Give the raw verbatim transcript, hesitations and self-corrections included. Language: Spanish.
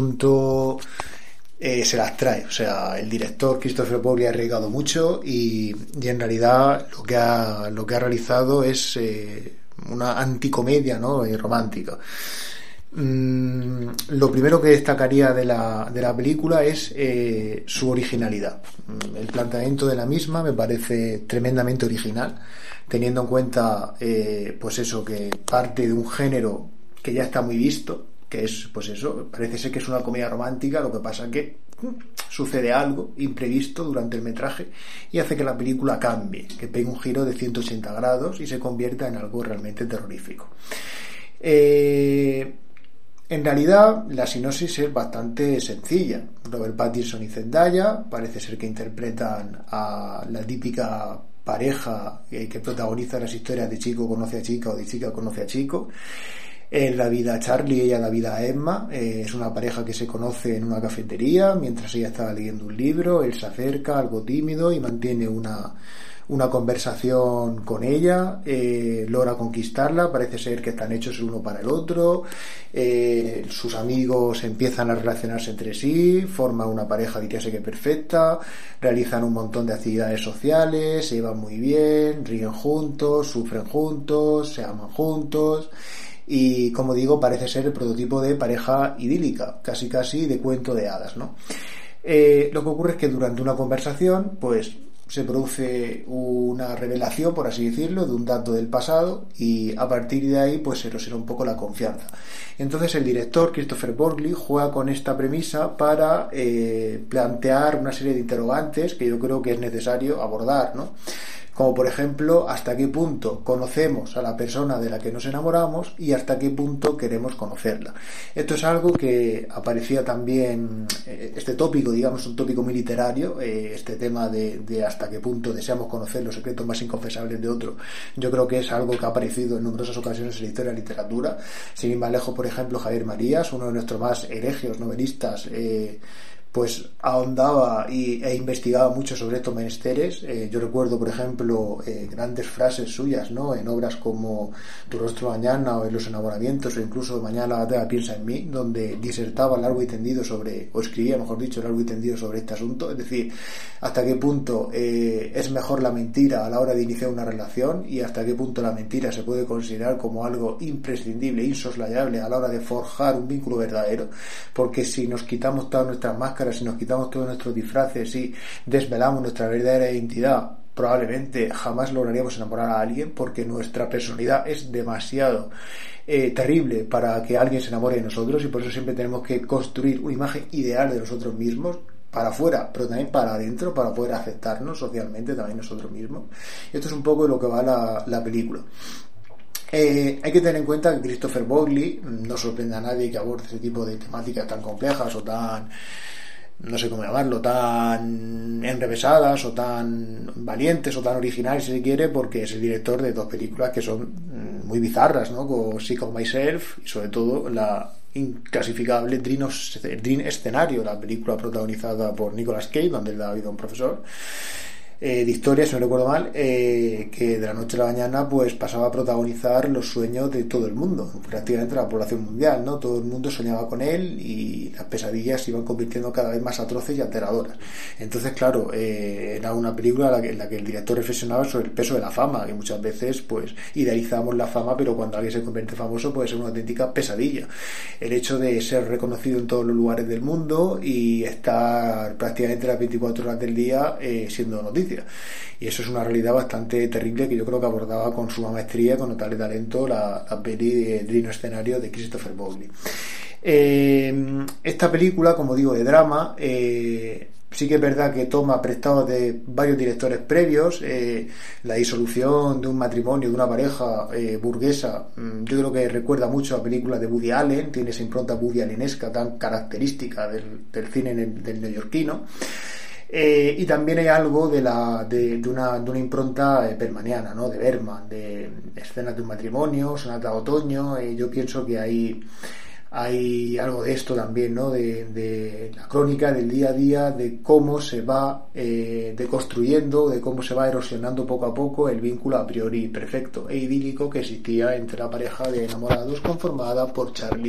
punto eh, se las trae. O sea, el director Christopher Bogli ha arriesgado mucho y, y en realidad lo que ha, lo que ha realizado es eh, una anticomedia, ¿no? Eh, romántica. Mm, lo primero que destacaría de la, de la película es eh, su originalidad. El planteamiento de la misma me parece tremendamente original, teniendo en cuenta eh, pues eso, que parte de un género que ya está muy visto, que es pues eso, parece ser que es una comedia romántica. Lo que pasa que sucede algo imprevisto durante el metraje y hace que la película cambie, que pegue un giro de ciento ochenta grados y se convierta en algo realmente terrorífico. eh En realidad, la sinopsis es bastante sencilla. Robert Pattinson y Zendaya parece ser que interpretan a la típica pareja que, que protagoniza las historias de chico conoce a chica o de chica conoce a chico. Él da vida a Charlie y ella da vida a Emma. Eh, es una pareja que se conoce en una cafetería mientras ella está leyendo un libro. Él se acerca, algo tímido, y mantiene una... una conversación con ella, eh, logra conquistarla, parece ser que están hechos el uno para el otro, eh, sus amigos empiezan a relacionarse entre sí, forman una pareja, diríase que perfecta, realizan un montón de actividades sociales, se llevan muy bien, ríen juntos, sufren juntos, se aman juntos, y como digo, parece ser el prototipo de pareja idílica, casi casi de cuento de hadas, ¿no? Eh, lo que ocurre es que durante una conversación, pues se produce una revelación, por así decirlo, de un dato del pasado, y a partir de ahí pues se erosiona un poco la confianza. Entonces el director Christopher Bogli juega con esta premisa para eh, plantear una serie de interrogantes que yo creo que es necesario abordar, ¿no? Como por ejemplo, hasta qué punto conocemos a la persona de la que nos enamoramos y hasta qué punto queremos conocerla. Esto es algo que aparecía también, este tópico, digamos, un tópico muy literario, este tema de, de hasta qué punto deseamos conocer los secretos más inconfesables de otro. Yo creo que es algo que ha aparecido en numerosas ocasiones en la historia de la literatura. Sin ir más lejos, por ejemplo, Javier Marías, uno de nuestros más heregios novelistas, eh, pues ahondaba y, e investigaba mucho sobre estos menesteres. Eh, yo recuerdo, por ejemplo, eh, grandes frases suyas, ¿no?, en obras como Tu rostro mañana o En los enamoramientos, o incluso Mañana la batalla piensa en mí, donde disertaba largo y tendido sobre, o escribía, mejor dicho, largo y tendido sobre este asunto. Es decir, hasta qué punto eh, es mejor la mentira a la hora de iniciar una relación, y hasta qué punto la mentira se puede considerar como algo imprescindible, insoslayable a la hora de forjar un vínculo verdadero, porque si nos quitamos todas nuestras máscaras, si nos quitamos todos nuestros disfraces y desvelamos nuestra verdadera identidad, probablemente jamás lograríamos enamorar a alguien, porque nuestra personalidad es demasiado eh, terrible para que alguien se enamore de nosotros, y por eso siempre tenemos que construir una imagen ideal de nosotros mismos para afuera, pero también para adentro, para poder aceptarnos socialmente también nosotros mismos. Y esto es un poco de lo que va la, la película. Eh, hay que tener en cuenta que Christopher Bogli no sorprende a nadie que aborde este tipo de temáticas tan complejas o tan, no sé cómo llamarlo, tan enrevesadas o tan valientes o tan originales, si se quiere, porque es el director de dos películas que son muy bizarras, ¿no?, como Sick of Myself y sobre todo la inclasificable Dream, Dream Escenario, la película protagonizada por Nicolas Cage, donde él da vida a un profesor Eh, de historia, si no recuerdo mal, eh, que de la noche a la mañana pues pasaba a protagonizar los sueños de todo el mundo, prácticamente la población mundial, ¿no? Todo el mundo soñaba con él y las pesadillas se iban convirtiendo cada vez más atroces y alteradoras. Entonces, claro, eh, era una película en la, que, en la que el director reflexionaba sobre el peso de la fama, que muchas veces pues idealizamos la fama, pero cuando alguien se convierte famoso puede ser una auténtica pesadilla. El hecho de ser reconocido en todos los lugares del mundo y estar prácticamente las veinticuatro horas del día eh, siendo noticia. Y eso es una realidad bastante terrible que yo creo que abordaba con suma maestría, con notable talento, la, la peli de Dream Escenario de Christopher Bogli. Eh, esta película, como digo, de drama, eh, sí que es verdad que toma prestado de varios directores previos. Eh, la disolución de un matrimonio, de una pareja eh, burguesa, yo creo que recuerda mucho a películas de Woody Allen, tiene esa impronta Woody Allenesca tan característica del, del cine del neoyorquino. Eh, y también hay algo de, la, de, de, una, de una impronta eh, bermaniana, ¿no?, de Berman, de escenas de un matrimonio, sonata de otoño. Eh, yo pienso que hay, hay algo de esto también, ¿no?, de, de la crónica del día a día, de cómo se va eh, deconstruyendo, de cómo se va erosionando poco a poco el vínculo a priori perfecto e idílico que existía entre la pareja de enamorados conformada por Charlie